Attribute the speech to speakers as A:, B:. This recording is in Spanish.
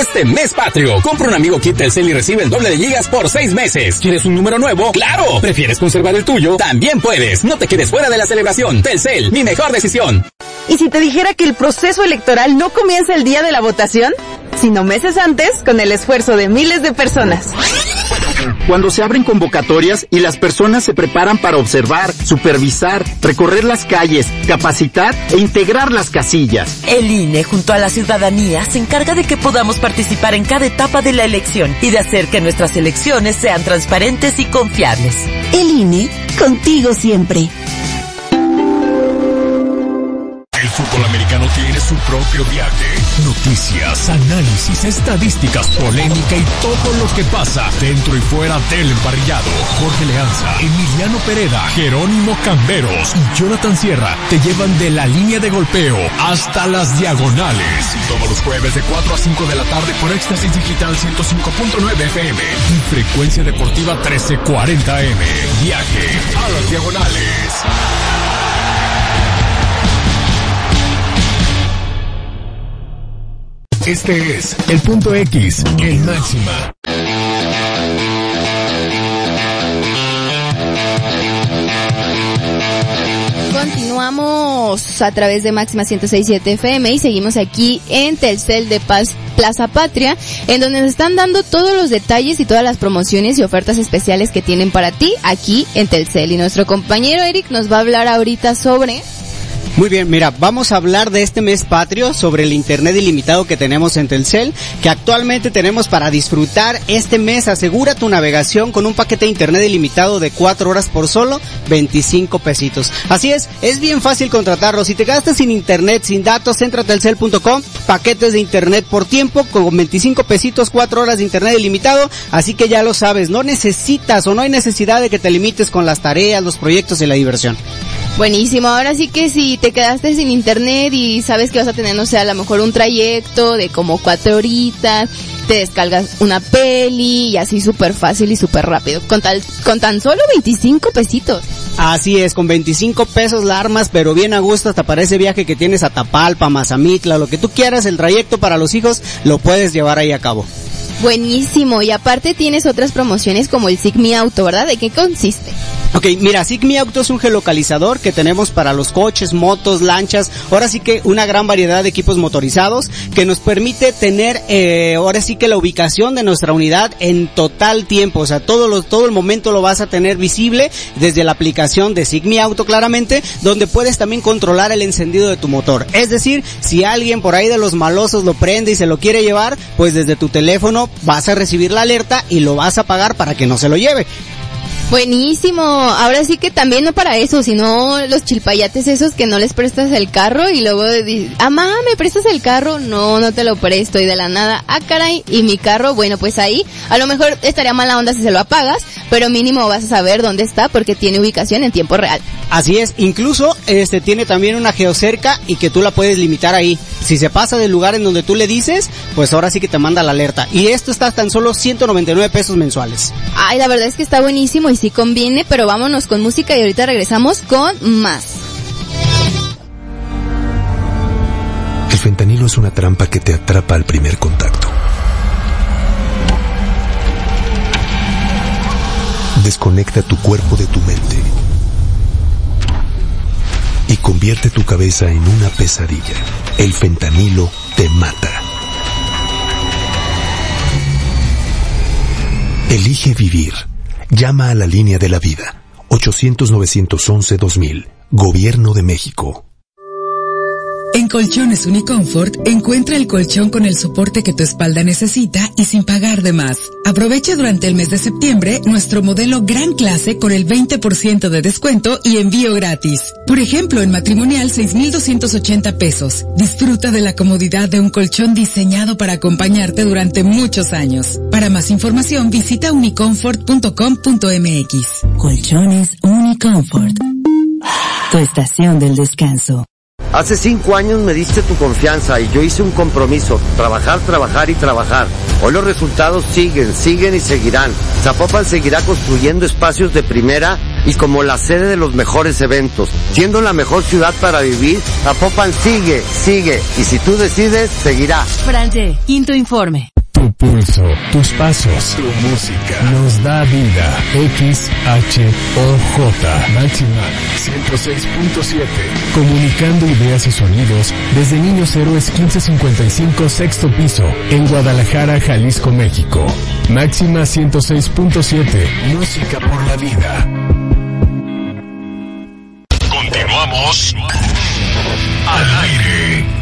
A: este mes patrio. Compra un amigo kit Telcel y recibe el doble de gigas por 6 meses. ¿Quieres un número nuevo? ¡Claro! ¿Prefieres conservar el tuyo? También puedes. No te quedes fuera de la celebración. Telcel, mi mejor decisión.
B: ¿Y si te dijera que el proceso electoral no comienza el día de la votación, sino meses antes, con el esfuerzo de miles de personas?
C: Cuando se abren convocatorias y las personas se preparan para observar, supervisar, recorrer las calles, capacitar e integrar las casillas.
D: El INE, junto a la ciudadanía, se encarga de que podamos participar en cada etapa de la elección y de hacer que nuestras elecciones sean transparentes y confiables.
E: El INE, contigo siempre.
F: El fútbol americano tiene su propio viaje. Noticias, análisis, estadísticas, polémica y todo lo que pasa dentro y fuera del emparrillado. Jorge Leanza, Emiliano Pereda, Jerónimo Camberos y Jonathan Sierra te llevan de la línea de golpeo hasta las diagonales. Todos los jueves de 4 a 5 de la tarde por Éxtasis Digital 105.9 FM y Frecuencia Deportiva 1340 AM. Viaje a las diagonales. Este es el Punto X, el Máxima.
G: Continuamos a través de Máxima 106.7 FM y seguimos aquí en Telcel de Paz Plaza Patria, en donde nos están dando todos los detalles y todas las promociones y ofertas especiales que tienen para ti aquí en Telcel. Y nuestro compañero Eric nos va a hablar ahorita sobre...
H: Muy bien, mira, vamos a hablar de este mes patrio, sobre el internet ilimitado que tenemos en Telcel, que actualmente tenemos para disfrutar este mes. Asegura tu navegación con un paquete de internet ilimitado de 4 horas por solo 25 pesitos. Así es bien fácil contratarlo. Si te gastas sin internet, sin datos, entra a telcel.com, paquetes de internet por tiempo, con 25 pesitos, 4 horas de internet ilimitado. Así que ya lo sabes, no necesitas o no hay necesidad de que te limites con las tareas, los proyectos y la diversión.
G: Buenísimo, ahora sí que si te quedaste sin internet y sabes que vas a tener, no sé, a lo mejor un trayecto de como 4 horitas, te descargas una peli y así súper fácil y súper rápido, con tan solo 25 pesitos.
H: Así es, con 25 pesos la armas, pero bien a gusto hasta para ese viaje que tienes a Tapalpa, Mazamitla, lo que tú quieras, el trayecto para los hijos, lo puedes llevar ahí a cabo.
G: Buenísimo, y aparte tienes otras promociones como el Sigmi Auto, ¿verdad? ¿De qué consiste?
H: Ok, mira, Sigmi Auto es un geolocalizador que tenemos para los coches, motos, lanchas, ahora sí que una gran variedad de equipos motorizados que nos permite tener, ahora sí que la ubicación de nuestra unidad en total tiempo, o sea, todo el momento lo vas a tener visible desde la aplicación de Sigmi Auto claramente, donde puedes también controlar el encendido de tu motor. Es decir, si alguien por ahí de los malosos lo prende y se lo quiere llevar, pues desde tu teléfono vas a recibir la alerta y lo vas a pagar para que no se lo lleve.
G: Buenísimo, ahora sí que también no para eso, sino los chilpayates esos que no les prestas el carro y luego dices, mamá, ¿me prestas el carro? No te lo presto, y de la nada, caray, y mi carro, bueno, pues ahí, a lo mejor estaría mala onda si se lo apagas, pero mínimo vas a saber dónde está porque tiene ubicación en tiempo real.
H: Así es, incluso tiene también una geocerca y que tú la puedes limitar ahí. Si se pasa del lugar en donde tú le dices, pues ahora sí que te manda la alerta. Y esto está tan solo 199 pesos mensuales.
G: Ay, la verdad es que está buenísimo y sí conviene, pero vámonos con música y ahorita regresamos con más.
F: El fentanilo es una trampa que te atrapa al primer contacto. Desconecta tu cuerpo de tu mente y convierte tu cabeza en una pesadilla. El fentanilo te mata. Elige vivir. Llama a la línea de la vida. 800-911-2000. Gobierno de México.
I: En Colchones Uniconfort, encuentra el colchón con el soporte que tu espalda necesita y sin pagar de más. Aprovecha durante el mes de septiembre nuestro modelo Gran Clase con el 20% de descuento y envío gratis. Por ejemplo, en matrimonial 6,280 pesos. Disfruta de la comodidad de un colchón diseñado para acompañarte durante muchos años. Para más información, visita uniconfort.com.mx.
E: Colchones Uniconfort. Tu estación del descanso.
J: Hace 5 años me diste tu confianza y yo hice un compromiso, trabajar, trabajar y trabajar. Hoy los resultados siguen y seguirán. Zapopan seguirá construyendo espacios de primera y como la sede de los mejores eventos. Siendo la mejor ciudad para vivir, Zapopan sigue, y si tú decides, seguirá.
E: Franje, quinto informe.
F: pulso, tus pasos, tu música, nos da vida. XHOJ, Máxima 106.7, comunicando ideas y sonidos desde Niños Héroes 1555, sexto piso, en Guadalajara, Jalisco, México. Máxima 106.7, música por la vida.
K: Continuamos al aire.